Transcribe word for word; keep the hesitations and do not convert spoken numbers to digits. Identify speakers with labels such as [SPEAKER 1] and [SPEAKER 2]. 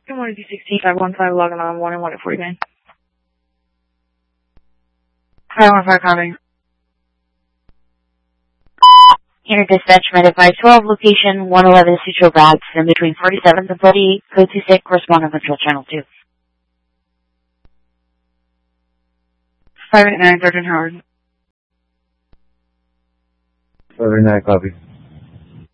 [SPEAKER 1] Good morning, D sixteen five one five, logging on one and one at forty-nine. five one five, coming.
[SPEAKER 2] Inter dispatch, Medic five twelve, location one eleven Sutro Bags, in between forty-seventh and forty-eighth, code two six, corresponding control channel two.
[SPEAKER 1] five eight nine, Sergeant Howard.
[SPEAKER 3] five eight nine, copy.